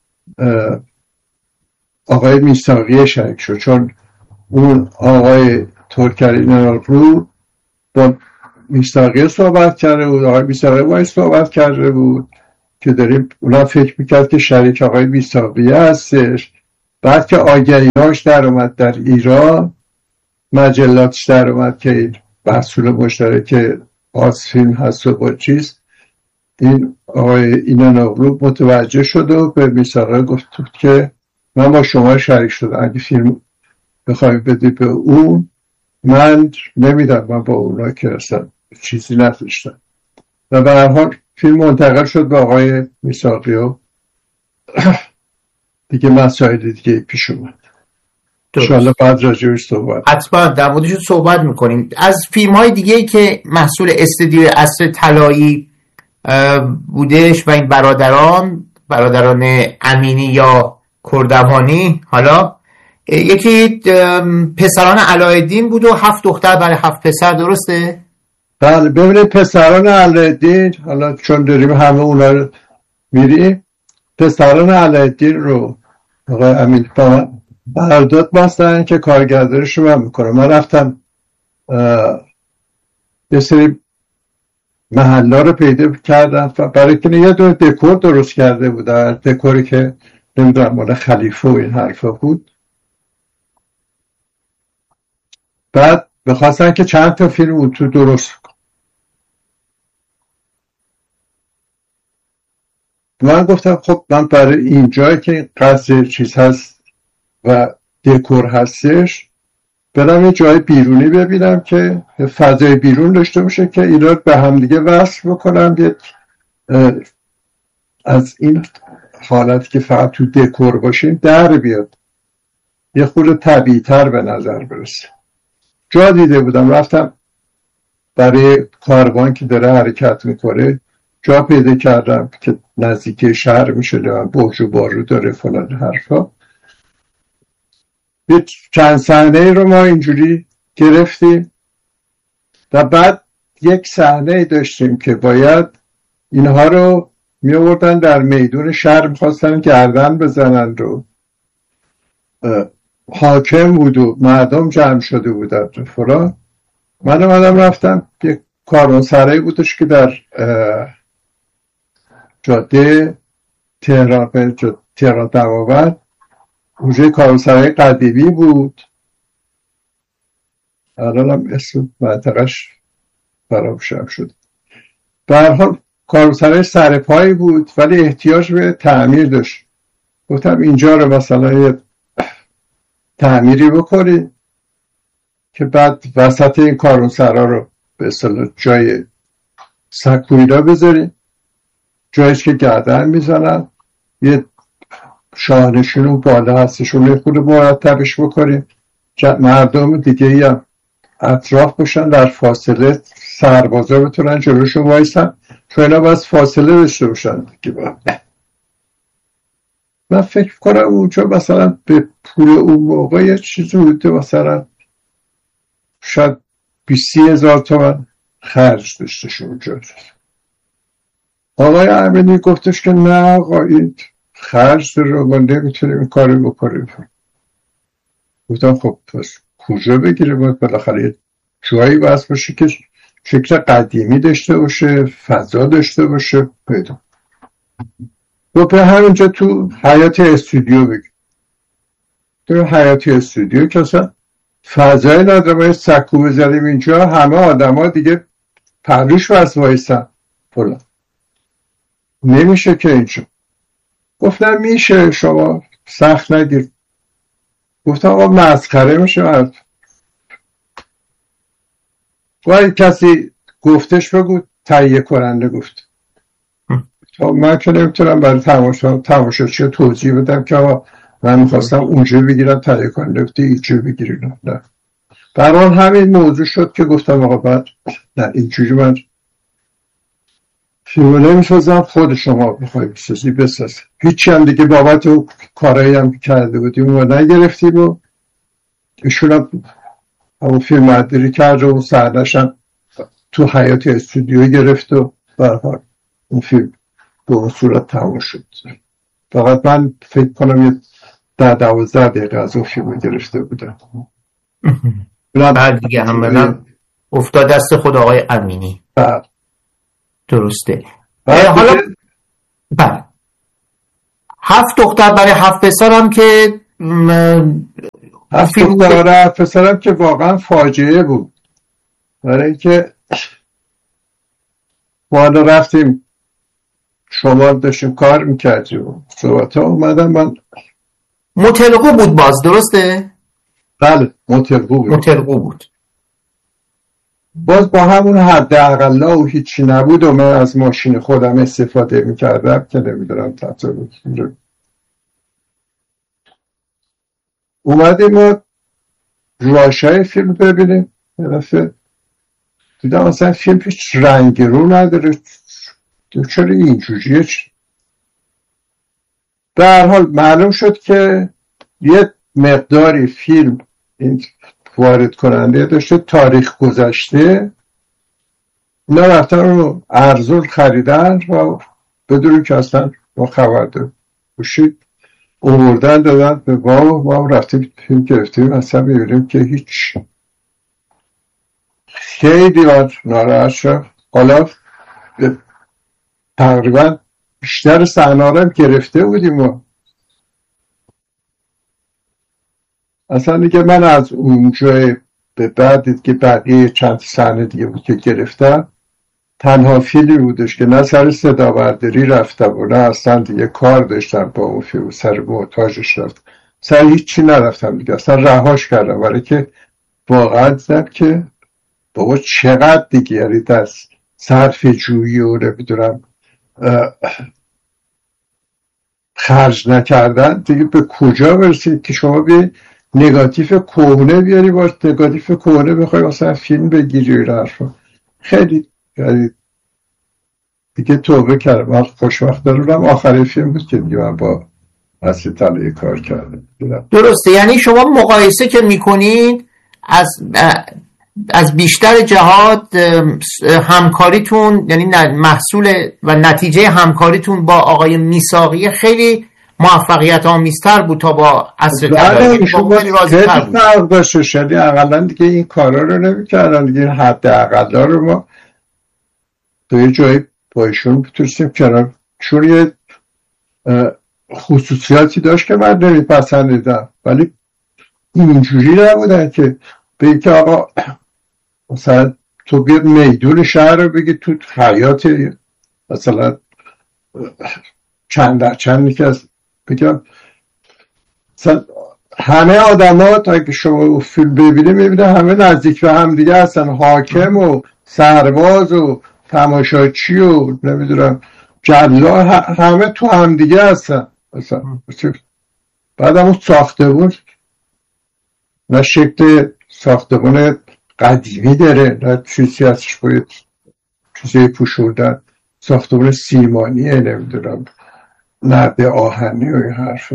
آقای میثاقی شریک شد، چون اون آقای ترکراینان رو با میثاقی صحبت کرده بود، آقای میثاقی باید صحبت کرده بود که داریم اونا فکر میکرد که شریک آقای میثاقی هستش. بعد که آگهی‌هاش در اومد در ایران، مجلاتش در اومد که محصول مشترک آسفیلم هست و با چیز، این آقای اینان اغلو متوجه شد و به میثاقی گفت که من با شما شریک شدم، اگه فیلم بخوایی بدی به اون من نمیدم، من با اونا که اصلا چیزی نداشتم. و به هر حال فیلم منتقل شد به آقای میثاقی و دیگه مسائل دیگه پیش اومد. انشاءالله بعد راجعش صحبت حتما در موردش صحبت میکنیم. از فیلم های دیگه که محصول استودیو عصر طلایی بودش و این برادران برادران امینی یا کردوانی، حالا یکی پسران علایالدین بود و هفت دختر برای هفت پسر، درسته؟ بله. ببینید پسران علایالدین، حالا چون داریم همه اونا رو میریم، پسران علایالدین رو آقای امین برداد بستن که کارگردانیش رو من میکنم. من رفتم یه سری محلا رو پیدا کردم برای که یه دور دکور درست کرده بودن، دکوری که نمیدونم مال خلیفه و این حرفا بود. بعد بخواستن که چند تا فیلم اون تو درست کنم. من گفتم خب من برای این جایی که قصد چیز هست و دکور هستش برم یه جای بیرونی ببینم که فضای بیرون داشته باشه که اینا به هم دیگه وصل بکنم، یه از این حالت که فقط تو دکور باشیم در بیاد، یه خورده طبیعی تر به نظر برسه. جا دیده بودم، رفتم برای کاروان که داره حرکت میکنه جا پیدا کردم که نزدیک شهر میشه، برج و بارو داره فلان حرفا. یه چند صحنه رو ما اینجوری گرفتیم و بعد یک صحنه داشتیم که باید اینها رو می آوردن در میدون شهر، میخواستن گردن بزنن رو، حاکم بود و مردم جمع شده بودن فلان. من اومدم رفتم یک کاروانسرایی بودش که در جاده تهران تهران دماوند، اونجا کاروانسرای قدیمی بود، الانم اسم منطقهش فراموشم شد. به هر حال کاروانسرای سرپایی بود ولی احتیاج به تعمیر داشت. گفتم اینجا رو مثلا یه تعمیری بکنی که بعد وسط این کاروانسرا رو به اصطلاح جای سکویلا بذاریم، جایش که گردن میزنن، یه شاهنشون اون بالا هستشون یه خود مرتبش بکنیم، مردم دیگه ای هم اطراف باشن، در فاصله سربازا بتونن جلوشون وایسن، چون اینا باید فاصله داشته باشن دیگه. من فکر کنم اونجا مثلا به پول اون موقع یه چیزی بوده، مثلا شاید بیست هزار تومن خرج داشتش اونجا. آقای امینی گفتش که نه آقا این خرج رو ما نمیتونیم این کاری بکنیم. گفتم خب پس کجا بگیریم؟ باید بالاخره جایی باید باشه که شکل قدیمی داشته باشه، فضا داشته باشه پیدا. و به همینجا تو حیات استودیو بگیم، تو حیات استودیو که اصلا فضای نداره، ما سکو بزنیم اینجا همه آدم ها دیگه پهلوش وز وایستن فلان، نمیشه که اینجا. گفتم میشه، شما سخت نگیر. گفتم آقا مسخره میشه. وای کسی گفتش بگو تهیه کننده گفت. من که نمیتونم برای تماشا تماشاچی توضیح بدم که آقا من میخواستم اونجا بگیرم تهیه کننده گفتی اینجا بگیریم. نه برای همین موضوع شد که گفتم آقا بعد نه اینجوری من فیلمو نمیسازم، خود شما بخوایی بسازی بساز. هیچی هم دیگه بابت و کارایی هم کرده بودیم و نگرفتیم و ایشون هم همون فیلم مدیری کرد و سردش هم تو حیات استودیو گرفت و برحال اون فیلم به اون صورت تمام شد. فقط من فکر کنم یه ده دوازده دقیقه از اون فیلم گرفته بودم. بعد دیگه هم بدم افتاد دست خود آقای امینی. بله درسته. حالا بله هفت دختر برای هفت پسر هم که م... هفت دختر برای هفت پسر هم که واقعا فاجعه بود، برای اینکه ما رفتیم شما داشتیم کار میکردیم صحبت ها اومدم من متلقو بود باز درسته؟ بله متلقو بود متلقو بود باز با همون حد اقلا و هیچی نبود و من از ماشین خودم استفاده میکردم که نمیدونم تطور اومدیم و رواشای فیلم ببینیم رفته دیدم اصلا فیلم هیچ رنگ رو نداره، چرا اینجوریه؟ به هر حال معلوم شد که یه مقداری فیلم این وارد کننده داشته تاریخ گذشته، اینا رفتن رو ارزون خریدن و بدون که اصلا ما خبر داریم باشید اووردن دادن به ما و ما رفتیم فیلم گرفتیم اصلا میبینیم که هیچ. خیلی ناراحت شد. حالا تقریبا بیشتر صحنه‌ها رو گرفته بودیم و اصلا دیگه من از اونجا به بعد دید که بقیه چند صحنه دیگه بود که گرفتم تنها فیلمی بودش که نه سر صدا برداری رفتم و نه اصلا دیگه کار داشتم با اون فیلم، سر مونتاژش رفتم، سر هیچی نرفتم دیگه، اصلا رهاش کردم برای که واقعا دیدم که بابا چقدر دیگه یعنی دست صرف جویی و نمیدونم خرج نکردن دیگه به کجا برسید که شما به نگاتیف کهنه بیاری با نگاتیف کهنه بخوای مثلا فیلم بگیری و حرفا. خیلی یعنی دیگه توبه کردم. من خوشبخت دارم آخرین فیلم بود که دیگه من با اصلی طلعه کار کردم. درسته، یعنی شما مقایسه که میکنید از از بیشتر جهات همکاریتون، یعنی محصول و نتیجه همکاریتون با آقای میثاقی خیلی موفقیت آمیزتر بود تا با عصر طلایی. شما خیلی فرق داشت، یعنی اقلا دیگه این کارا رو نمی‌کردن دیگه، حد اقلا رو ما توی جایی بایشون بتونستیم کنار، چون یه خصوصیاتی داشت که من نمیپسندیدم ولی اینجوری نبودن که به که آقا مثلا تو بیا میدون شهر رو بگی تو حیات مثلا چند در چندی که از بگم مثلا همه آدم ها تا که شما فیلم ببینه میبینه همه نزدیک به هم دیگه هستن، حاکم و سرباز و تماشاچی و نمیدونم جلا همه تو هم دیگه هستن مثلا. بعد همون ساختمون نه شکل ساختمون قدیمی داره نه چیزی ازش باید چیزی پوشوندن، ساختمون سیمانیه نمیدونم نرد آهنی و این حرف.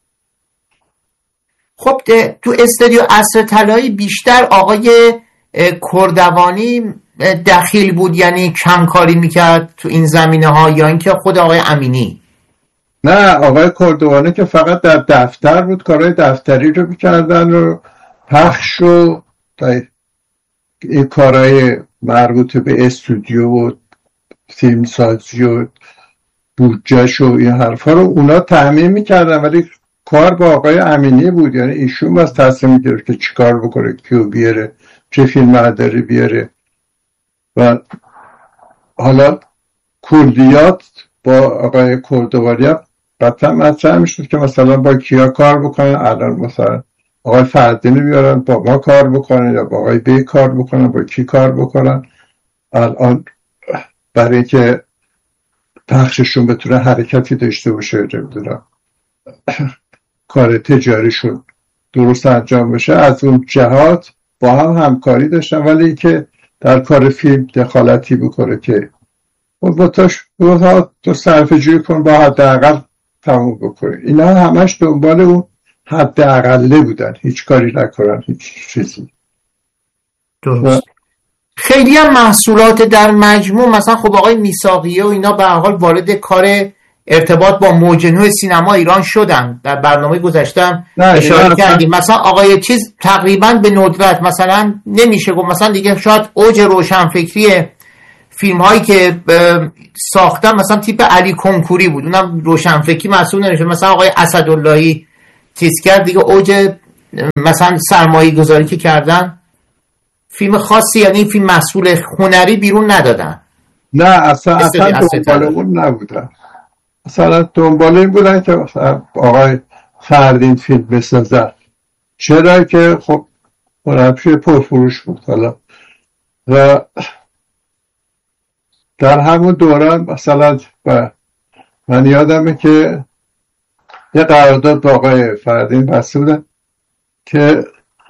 خب تو استودیو عصر طلایی بیشتر آقای کردوانی دخیل بود، یعنی کم کاری میکرد تو این زمینه ها، یا اینکه خود آقای امینی؟ نه آقای کردوانی که فقط در دفتر بود، کارهای دفتری رو میکردن و پخش و این کارهای مربوط به استودیو و فیلم سازی و بودجهش و این حرفا رو اونا تامین میکردن، ولی کار با آقای امینی بود، یعنی ایشون باز تصمیم میگرفت که چی کار بکنه، کیو بیاره، چه فیلم برداری بیاره. و حالا کلیات با آقای کردوانی هم قطعا مطرح میشد که مثلا با کیا کار بکنن، الان مثلا آقای فردینی بیارن با ما کار بکنن یا با آقای بی کار بکنن، با کی کار بکنن. الان برای اینکه پخششون بتونه حرکتی داشته باشه، نمیدونم کار تجاریشون درست انجام بشه، از اون جهات با هم همکاری داشتن، ولی اینکه در کار فیلم دخالتی بکنه که با تاش تو صرف جوی کن با حداقل تموم بکنه، اینا همش دنبال اون حد اقله بودن، هیچ کاری نکنن، هیچ چیزی. درست. خیلی هم محصولات در مجموع مثلا خب آقای میثاقی و اینا به هر حال وارد کار ارتباط با موج نو سینما ایران شدن. در برنامه گذاشتم اشاره کردیم مثلا آقای چیز تقریبا به ندرت، مثلا نمیشه گفت مثلا دیگه شاید اوج روشنفکری فیلم هایی که ساختن مثلا تیپ علی کنکوری بود، اونم روشنفکری محسوب نمیشه. مثلا آقای اسداللهی چیز کرد دیگه، اوج مثلا سرمایه گذاری که کردن فیلم خاصی، یعنی این فیلم محصول هنری بیرون ندادن. نه اصلا اصلا دنبال اون نبودن، اصلا دنبال این بودن که آقای فردین فیلم بسازن، چرا که خب هنرپیشه پرفروش بود. حالا و در همون دوران مثلا من یادمه که یه قرارداد با آقای فردین بسته بودن که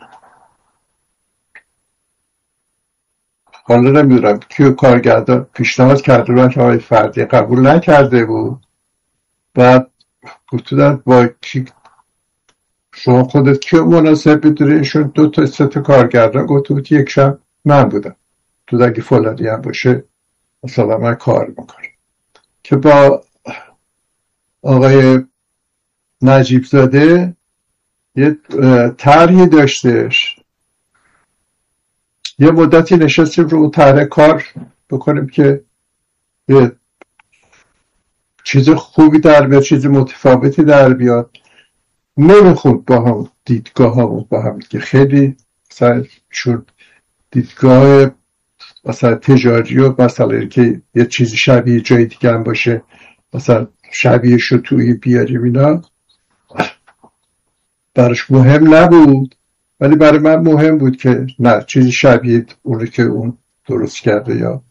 حالا نمیدونم کیو کارگردان پیشنهاد کرده بودن که آقای فردین قبول نکرده بود و گفتودن با کی شما خودت کیو مناسب بدونی؟ ایشون دو تا سه تا کارگردان گفته بود، یک شب من بودم، تو اگه فلانی هم باشه مثلا من کار میکنم. که با آقای نجیب زاده یه طرحی داشتش، یه مدتی نشستیم رو اون طرح کار بکنیم که یه چیز خوبی در بیاد، چیز متفاوتی در بیاد. نمیخوند با هم دیدگاه ها بود با هم که خیلی مثلا شد دیدگاه مثلا تجاری و مثلا که یه چیزی شبیه جای دیگه هم باشه، مثلا شبیه شو توی بیاریم اینا براش مهم نبود، ولی برای من مهم بود که نه چیزی شبیه اونی که اون درست کرده یا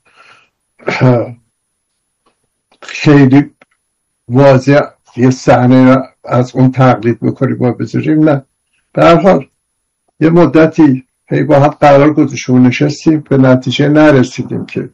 خیلی واضح یه صحنه از اون تقلید بکنیم با بذاریم. نه به هر حال یه مدتی هی با هم قرار گذاشتیم و نشستیم، به نتیجه نرسیدیم که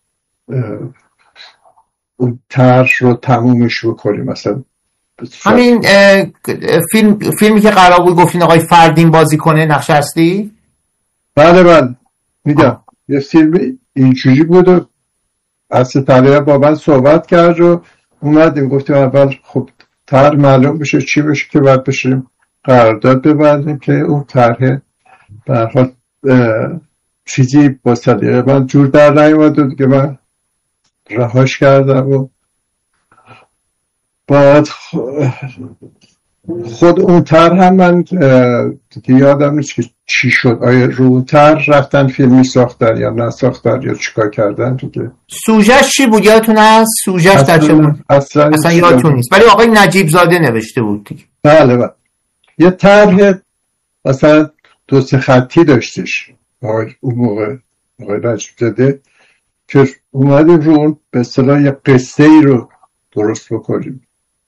اون طرح رو تمومش بکنیم. مثلا همین فیلم فیلمی که قرار بود گفتین آقای فردین بازی کنه نقش اصلی؟ بله بله میگم یه فیلم اینجوری بود و اصلا طرح با من صحبت کرد و اومدیم گفتیم اول خب طرح معلوم بشه چی بشه که باید بشیم قرارداد ببندیم که اون طرح به هر حال چیزی با صدیقه من جور در نیومد و دیگه من رهاش کردم و بعد خود اون طرح هم من دیگه یادم نیست که چی شد، آیا رو طرح رفتن فیلمی ساختن یا نساختن یا چیکار کردن دیگه. سوژه‌اش چی بود یادتون هست؟ سوژه‌اش در چه بود؟ اصلا, اصلا یادتون نیست، ولی آقای نجیب زاده نوشته بود دیگه. بله بله یه طرح مثلا دو سه خطی داشتش آقای اون موقع آقای نجیب زاده که اومدیم رو اون به اصطلاح یه قصه ای رو درست بکنیم.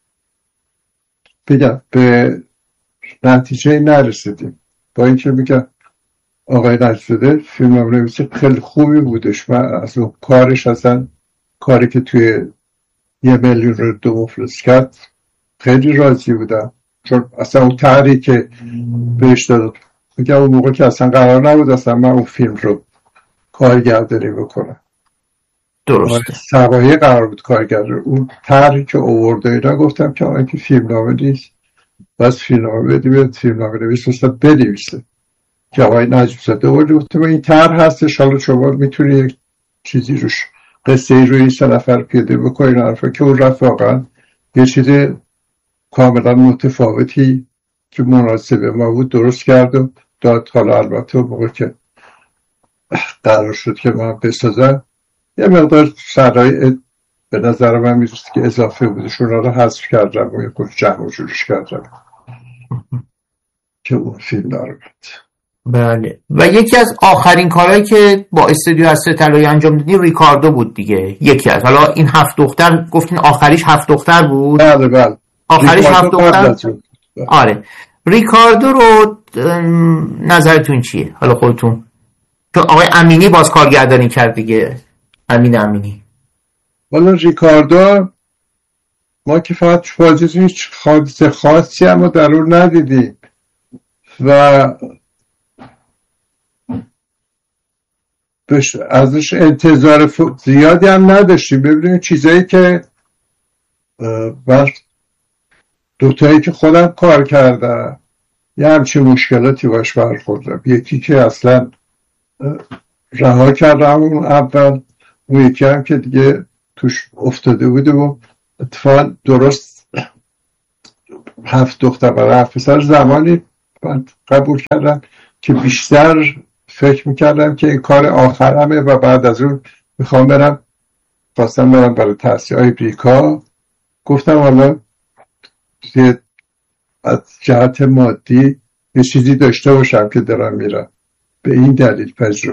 بگم به نتیجه نرسیدیم، با اینکه میگم آقای نجیب زاده فیلم نویسی خیلی خوبی بودش. من از اون کارش اصلا کاری که توی یه میلیون رو دو مفلس کرد خیلی راضی بودم، چون اصلا اون طرحی که بهش داد میگم اون موقع که اصلا قرار نبود اصلا من اون فیلم رو کارگردانی بکنم. درسته سوایه قرار بود کارگردانی. اون طرحی که آورده اینا گفتم که آقای که فیلم نامه نیست، بس فیلم نامه بدیم فیلم نامه نویس اصلا بنویسه که آقای نجیب زاده آورده. گفتم این طرح هستش، حالا شما میتونی یک چیزی روش قصه ای روی سه نفر پیاده بکنین حرفه که اون رفت واقعا یه چیز کاملا متفاوتی که مناسب ما بود درست کرد و داد. حالا البته موقع که قرار شد که من بسازم یه مقدار شرایط به نظر من میرسید که اضافه بودش، اونا رو حذف کردم و یه خود جمع و جورش کردم که اون فیلم داره. بله و یکی از آخرین کارهایی که با استودیو هسته طلایی انجام دادی ریکاردو بود دیگه. یکی از حالا این هفت دختر گفتین آخریش هفت دختر بود؟ بله بله آخریش هفت دختر. آره ریکاردو رو نظرتون چیه حالا خودتون؟ تو آقای امینی باز کارگردانی کرد دیگه، امین امینی. والا ریکاردو ما که فقط فاجعه هیچ حادثه خاصی اما در اون ندیدیم و ازش انتظار زیادی هم نداشتیم. ببینیم چیزایی که و دوتایی که خودم کار کردم یه همچین مشکلاتی باش برخوردم. یکی که اصلا رها کردم اون اول، اون یکی هم که دیگه توش افتاده بوده و اتفاقا درست هفت دختر برای هفت پسر زمانی من قبول کردم که بیشتر فکر میکردم که این کار آخرمه و بعد از اون میخوام برم خواستم برم برای تحصیل امریکا. گفتم حالا از جهت مادی یه چیزی داشته باشم که دارم میرم. به این دلیل پذیرفتم.